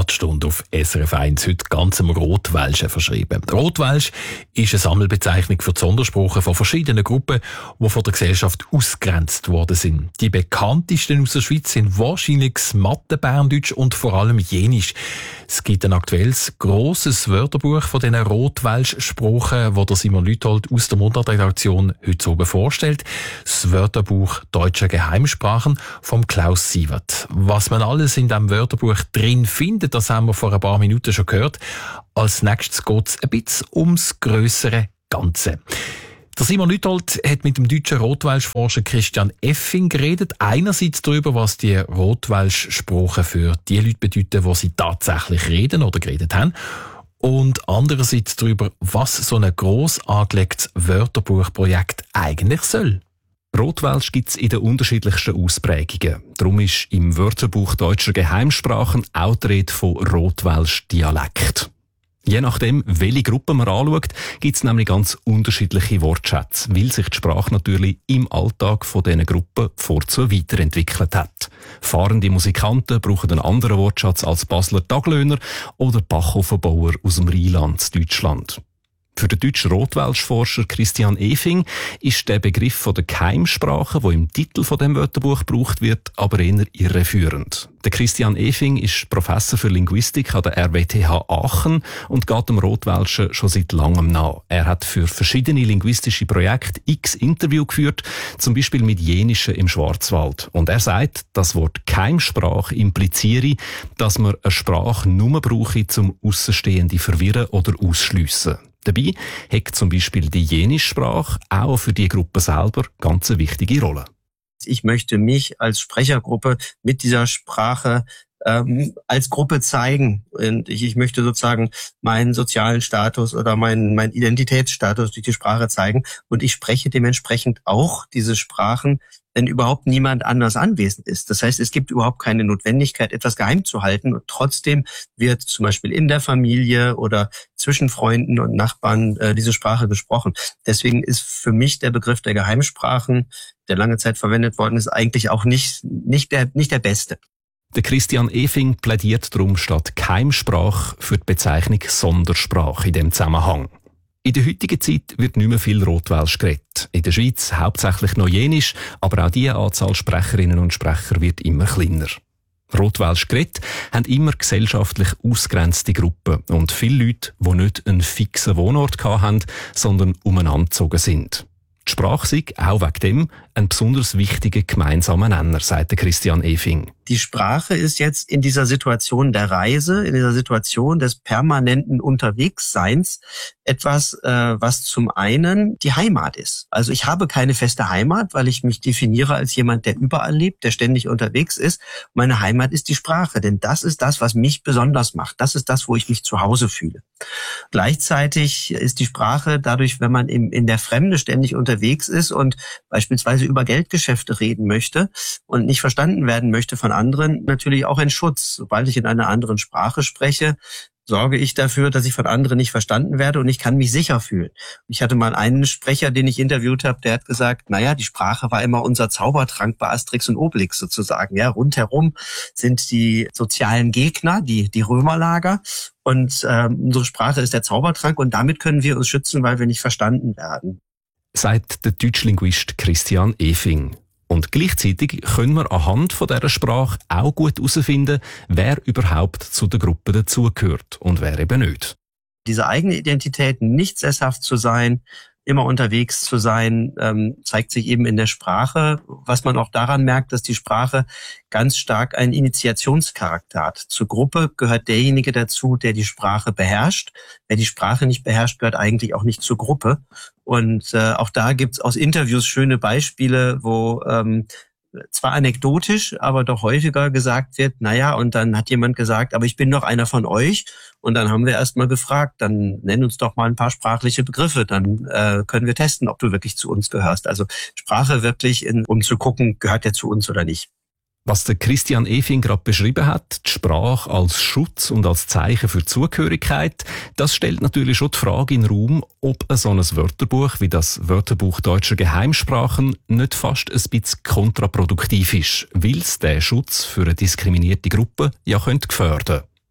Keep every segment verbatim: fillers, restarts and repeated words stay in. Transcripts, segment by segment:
Sprechstunde auf S R F eins, heute ganz am Rotwelschen verschrieben. Rotwelsch ist eine Sammelbezeichnung für die Sondersprachen von verschiedenen Gruppen, die von der Gesellschaft ausgegrenzt worden sind. Die bekanntesten aus der Schweiz sind wahrscheinlich das Mattenberndeutsch und vor allem Jenisch. Es gibt ein aktuelles, grosses Wörterbuch von diesen Rotwelsch-Sprachen, das der Simon Lüthold aus der Mundartredaktion heute oben vorstellt. Das Wörterbuch Deutscher Geheimsprachen vom Klaus Sievert. Was man alles in diesem Wörterbuch drin findet, das haben wir vor ein paar Minuten schon gehört. Als nächstes geht es ein bisschen ums grössere Ganze. Der Simon Lüthold hat mit dem deutschen Rotwelsch-Forscher Christian Effing geredet. Einerseits darüber, was die Rotwelsch-Sprachen für die Leute bedeuten, die sie tatsächlich reden oder geredet haben. Und andererseits darüber, was so ein gross angelegtes Wörterbuchprojekt eigentlich soll. Rotwelsch gibt es in den unterschiedlichsten Ausprägungen. Darum ist im Wörterbuch Deutscher Geheimsprachen auch die Rede von Rotwelsch-Dialekt. Je nachdem, welche Gruppe man anschaut, gibt es nämlich ganz unterschiedliche Wortschätze, weil sich die Sprache natürlich im Alltag von diesen Gruppen vorzu weiterentwickelt hat. Fahrende Musikanten brauchen einen anderen Wortschatz als Basler Taglöhner oder Bachofenbauer aus dem Rheinland, Deutschland. Für den deutschen Rotwelsch-Forscher Christian Effing ist der Begriff von der Geheimsprache, der im Titel von dem Wörterbuch gebraucht wird, aber eher irreführend. Der Christian Effing ist Professor für Linguistik an der R W T H Aachen und geht dem Rotwelschen schon seit langem nach. Er hat für verschiedene linguistische Projekte x Interviews geführt, zum Beispiel mit Jenischen im Schwarzwald. Und er sagt, das Wort Geheimsprache impliziere, dass man eine Sprache nur brauche, um Aussenstehende verwirren oder ausschliessen. Dabei hat zum Beispiel die Jenisch-Sprache auch für die Gruppe selber ganz eine wichtige Rolle. Ich möchte mich als Sprechergruppe mit dieser Sprache ähm, als Gruppe zeigen. Und ich, ich möchte sozusagen meinen sozialen Status oder meinen, meinen Identitätsstatus durch die Sprache zeigen. Und ich spreche dementsprechend auch diese Sprachen, wenn überhaupt niemand anders anwesend ist. Das heißt, es gibt überhaupt keine Notwendigkeit, etwas geheim zu halten. Und trotzdem wird zum Beispiel in der Familie oder zwischen Freunden und Nachbarn äh, diese Sprache gesprochen. Deswegen ist für mich der Begriff der Geheimsprachen, der lange Zeit verwendet worden ist, eigentlich auch nicht, nicht der, nicht der beste. Der Christian Effing plädiert darum statt Geheimsprache für die Bezeichnung Sondersprache in dem Zusammenhang. In der heutigen Zeit wird nicht mehr viel Rotwelsch geredet. In der Schweiz hauptsächlich noch Jenisch, aber auch diese Anzahl Sprecherinnen und Sprecher wird immer kleiner. Rotwelsch geredet haben immer gesellschaftlich ausgrenzte Gruppen und viele Leute, die nicht einen fixen Wohnort hatten, sondern umeinander gezogen sind. Die Sprache sei auch wegen dem ein besonders wichtiger gemeinsamer Nenner, sagt Christian Effing. Die Sprache ist jetzt in dieser Situation der Reise, in dieser Situation des permanenten Unterwegsseins etwas, äh, was zum einen die Heimat ist. Also ich habe keine feste Heimat, weil ich mich definiere als jemand, der überall lebt, der ständig unterwegs ist. Meine Heimat ist die Sprache, denn das ist das, was mich besonders macht. Das ist das, wo ich mich zu Hause fühle. Gleichzeitig ist die Sprache dadurch, wenn man in, in der Fremde ständig unterwegs ist und beispielsweise über Geldgeschäfte reden möchte und nicht verstanden werden möchte von anderen, natürlich auch ein Schutz. Sobald ich in einer anderen Sprache spreche, sorge ich dafür, dass ich von anderen nicht verstanden werde und ich kann mich sicher fühlen. Ich hatte mal einen Sprecher, den ich interviewt habe, der hat gesagt, naja, die Sprache war immer unser Zaubertrank bei Asterix und Obelix sozusagen. Ja, rundherum sind die sozialen Gegner, die, die Römerlager. Und ähm, unsere Sprache ist der Zaubertrank und damit können wir uns schützen, weil wir nicht verstanden werden. Sagt der Deutschlinguist Christian Effing. Und gleichzeitig können wir anhand von dieser Sprache auch gut herausfinden, wer überhaupt zu der Gruppe dazugehört und wer eben nicht. Diese eigene Identität, nicht sesshaft zu sein, immer unterwegs zu sein, ähm, zeigt sich eben in der Sprache, was man auch daran merkt, dass die Sprache ganz stark einen Initiationscharakter hat. Zur Gruppe gehört derjenige dazu, der die Sprache beherrscht. Wer die Sprache nicht beherrscht, gehört eigentlich auch nicht zur Gruppe. Und äh, auch da gibt's aus Interviews schöne Beispiele, wo ähm, zwar anekdotisch, aber doch häufiger gesagt wird, naja, und dann hat jemand gesagt, aber ich bin doch einer von euch. Und dann haben wir erst mal gefragt, dann nenn uns doch mal ein paar sprachliche Begriffe, dann äh, können wir testen, ob du wirklich zu uns gehörst. Also Sprache wirklich, in, um zu gucken, gehört der zu uns oder nicht. Was der Christian Effing gerade beschrieben hat, die Sprache als Schutz und als Zeichen für Zugehörigkeit, das stellt natürlich schon die Frage in den Raum, ob ein so ein Wörterbuch wie das Wörterbuch Deutscher Geheimsprachen nicht fast ein bisschen kontraproduktiv ist, weil es den Schutz für eine diskriminierte Gruppe ja könnte gefährden.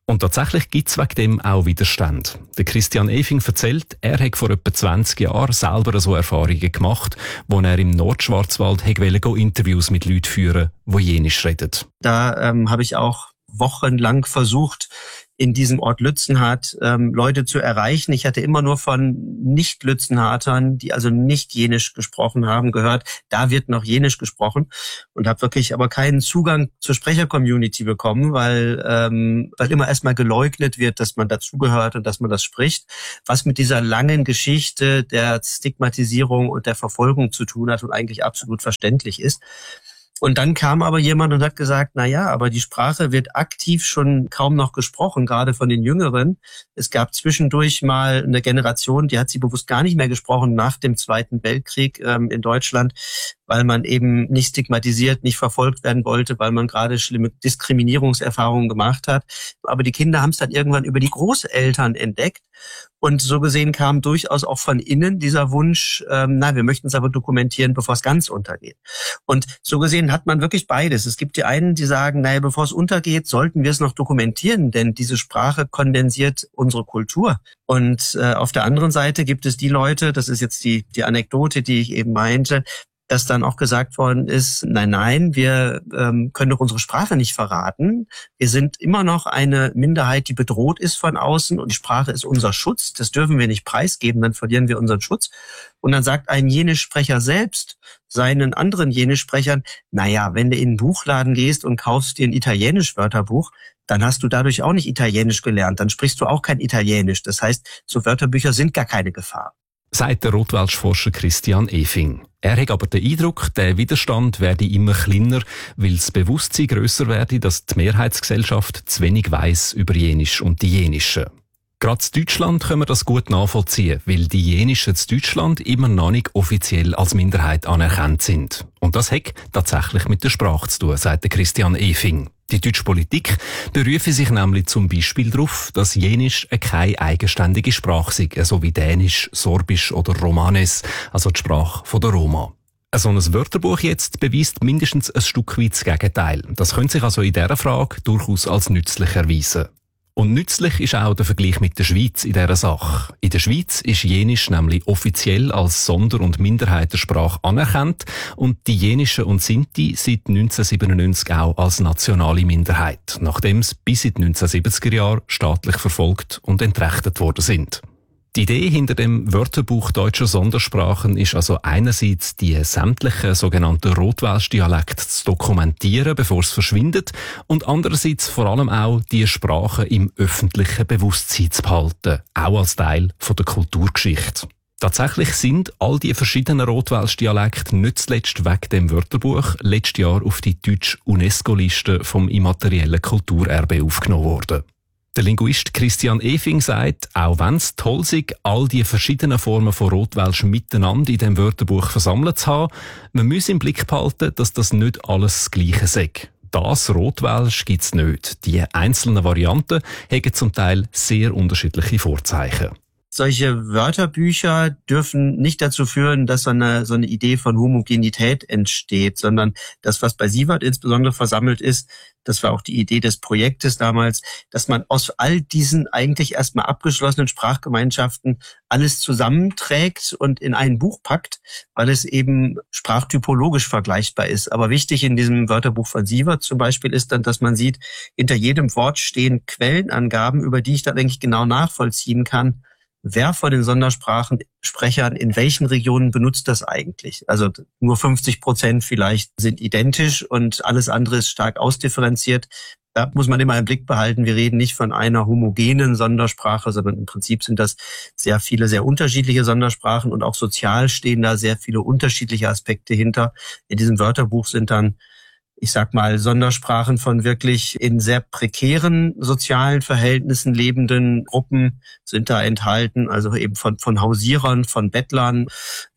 Und tatsächlich gibt es wegen dem auch Widerstand. Der Christian Efing erzählt, er hat vor etwa zwanzig Jahren selber so Erfahrungen gemacht, wo er im Nordschwarzwald wollte Interviews mit Leuten führen, die Jenisch reden. Da ähm, habe ich auch wochenlang versucht, in diesem Ort Lützenhardt ähm, Leute zu erreichen. Ich hatte immer nur von Nicht-Lützenhardtern, die also nicht Jenisch gesprochen haben, gehört, da wird noch Jenisch gesprochen, und habe wirklich aber keinen Zugang zur Sprecher-Community bekommen, weil ähm, weil immer erstmal geleugnet wird, dass man dazugehört und dass man das spricht, was mit dieser langen Geschichte der Stigmatisierung und der Verfolgung zu tun hat und eigentlich absolut verständlich ist. Und dann kam aber jemand und hat gesagt, na ja, aber die Sprache wird aktiv schon kaum noch gesprochen, gerade von den Jüngeren. Es gab zwischendurch mal eine Generation, die hat sie bewusst gar nicht mehr gesprochen nach dem Zweiten Weltkrieg ähm, in Deutschland, weil man eben nicht stigmatisiert, nicht verfolgt werden wollte, weil man gerade schlimme Diskriminierungserfahrungen gemacht hat. Aber die Kinder haben es dann irgendwann über die Großeltern entdeckt. Und so gesehen kam durchaus auch von innen dieser Wunsch, ähm, na, wir möchten es aber dokumentieren, bevor es ganz untergeht. Und so gesehen hat man wirklich beides. Es gibt die einen, die sagen, naja, bevor es untergeht, sollten wir es noch dokumentieren, denn diese Sprache kondensiert unsere Kultur. Und äh, auf der anderen Seite gibt es die Leute, das ist jetzt die, die Anekdote, die ich eben meinte, dass dann auch gesagt worden ist, nein, nein, wir ähm, können doch unsere Sprache nicht verraten. Wir sind immer noch eine Minderheit, die bedroht ist von außen, und die Sprache ist unser Schutz. Das dürfen wir nicht preisgeben, dann verlieren wir unseren Schutz. Und dann sagt ein Jenischsprecher selbst seinen anderen Jenischsprechern, naja, wenn du in einen Buchladen gehst und kaufst dir ein Italienisch-Wörterbuch, dann hast du dadurch auch nicht Italienisch gelernt, dann sprichst du auch kein Italienisch. Das heißt, so Wörterbücher sind gar keine Gefahr. Sagt der Rotwelsch-Forscher Christian Efing. Er hat aber den Eindruck, der Widerstand werde immer kleiner, weil das Bewusstsein grösser werde, dass die Mehrheitsgesellschaft zu wenig weiss über Jenisch und die Jenischen. Gerade in Deutschland können wir das gut nachvollziehen, weil die Jenischen in Deutschland immer noch nicht offiziell als Minderheit anerkannt sind. Und das hat tatsächlich mit der Sprache zu tun, sagt der Christian Efing. Die deutsche Politik berufe sich nämlich zum Beispiel darauf, dass Jenisch keine eigenständige Sprache sei, so wie Dänisch, Sorbisch oder Romanes, also die Sprache der Roma. So ein Wörterbuch jetzt beweist mindestens ein Stück weit das Gegenteil. Das könnte sich also in dieser Frage durchaus als nützlich erweisen. Und nützlich ist auch der Vergleich mit der Schweiz in dieser Sache. In der Schweiz ist Jenisch nämlich offiziell als Sonder- und Minderheitensprache anerkannt und die Jenischen und Sinti seit neunzehnhundertsiebenundneunzig auch als nationale Minderheit, nachdem sie bis in die neunzehnhundertsiebziger Jahre staatlich verfolgt und entrechtet worden sind. Die Idee hinter dem Wörterbuch deutscher Sondersprachen ist also einerseits, die sämtlichen sogenannten Rotwelsch-Dialekte zu dokumentieren, bevor es verschwindet, und andererseits vor allem auch, die Sprache im öffentlichen Bewusstsein zu behalten, auch als Teil von der Kulturgeschichte. Tatsächlich sind all die verschiedenen Rotwelsch-Dialekte nicht zuletzt wegen dem Wörterbuch letztes Jahr auf die deutsche UNESCO-Liste vom immateriellen Kulturerbe aufgenommen worden. Der Linguist Christian Efing sagt, auch wenn es toll sei, all die verschiedenen Formen von Rotwelsch miteinander in dem Wörterbuch versammelt zu haben, man muss im Blick behalten, dass das nicht alles das Gleiche sei. Das Rotwelsch gibt's nicht. Die einzelnen Varianten haben zum Teil sehr unterschiedliche Vorzeichen. Solche Wörterbücher dürfen nicht dazu führen, dass so eine, so eine Idee von Homogenität entsteht, sondern das, was bei Siewert insbesondere versammelt ist, das war auch die Idee des Projektes damals, dass man aus all diesen eigentlich erstmal abgeschlossenen Sprachgemeinschaften alles zusammenträgt und in ein Buch packt, weil es eben sprachtypologisch vergleichbar ist. Aber wichtig in diesem Wörterbuch von Siewert zum Beispiel ist dann, dass man sieht, hinter jedem Wort stehen Quellenangaben, über die ich dann eigentlich genau nachvollziehen kann, wer von den Sondersprachensprechern in welchen Regionen benutzt das eigentlich? Also nur fünfzig Prozent vielleicht sind identisch und alles andere ist stark ausdifferenziert. Da muss man immer im Blick behalten, wir reden nicht von einer homogenen Sondersprache, sondern im Prinzip sind das sehr viele, sehr unterschiedliche Sondersprachen und auch sozial stehen da sehr viele unterschiedliche Aspekte hinter. In diesem Wörterbuch sind dann, ich sag mal, Sondersprachen von wirklich in sehr prekären sozialen Verhältnissen lebenden Gruppen sind da enthalten, also eben von, von Hausierern, von Bettlern,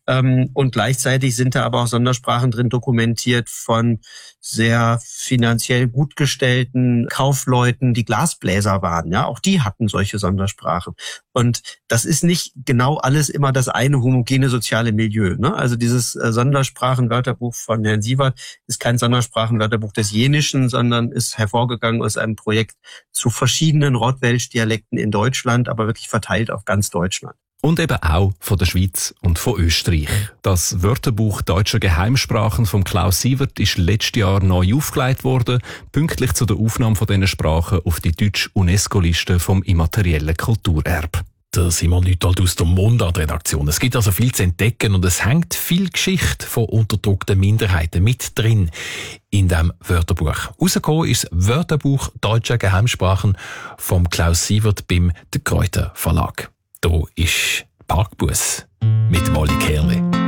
Ähm, und gleichzeitig sind da aber auch Sondersprachen drin dokumentiert von sehr finanziell gut gestellten Kaufleuten, die Glasbläser waren. Ja, auch die hatten solche Sondersprachen. Und das ist nicht genau alles immer das eine homogene soziale Milieu. Ne? Also dieses äh, Sondersprachenwörterbuch von Herrn Siewert ist kein Sondersprachenwörterbuch des Jenischen, sondern ist hervorgegangen aus einem Projekt zu verschiedenen Rottwelsch-Dialekten in Deutschland, aber wirklich verteilt auf ganz Deutschland. Und eben auch von der Schweiz und von Österreich. Das Wörterbuch deutscher Geheimsprachen von Klaus Siewert ist letztes Jahr neu aufgelegt worden, pünktlich zu der Aufnahme von diesen Sprachen auf die deutsche UNESCO-Liste vom immateriellen Kulturerbe. Der Simon Lüthold aus der Mundart-Redaktion. Es gibt also viel zu entdecken und es hängt viel Geschichte von unterdrückten Minderheiten mit drin in diesem Wörterbuch. Rausgekommen ist das Wörterbuch deutscher Geheimsprachen vom Klaus Siewert beim De Gruyter Verlag. Da ist Parkbus mit Molly Kerli.